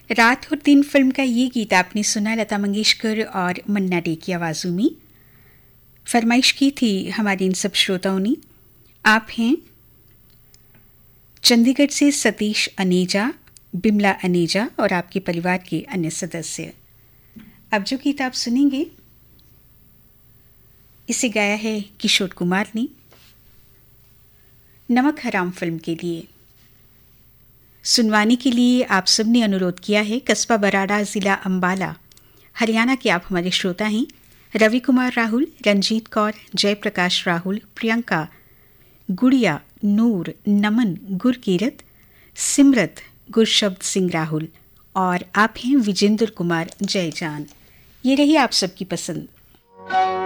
रात और दिन फिल्म का ये गीत आपने सुना लता मंगेशकर और मन्ना डे की आवाज़ों में। फरमाइश की थी हमारे इन सब श्रोताओं ने। आप हैं चंडीगढ़ से सतीश अनेजा, बिमला अनेजा और आपके परिवार के अन्य सदस्य। अब जो गीत आप सुनेंगे इसे गाया है किशोर कुमार ने नमक हराम फिल्म के लिए। सुनवाने के लिए आप सबने अनुरोध किया है। कस्बा बराड़ा, जिला अंबाला, हरियाणा के आप हमारे श्रोता हैं। रवि कुमार राहुल, रंजीत कौर, जयप्रकाश राहुल, प्रियंका, गुड़िया, नूर, नमन, गुरकीरत, सिमरत, गुरशब्द सिंह राहुल और आप हैं विजेंद्र कुमार जयजान। ये रही आप सबकी पसंद।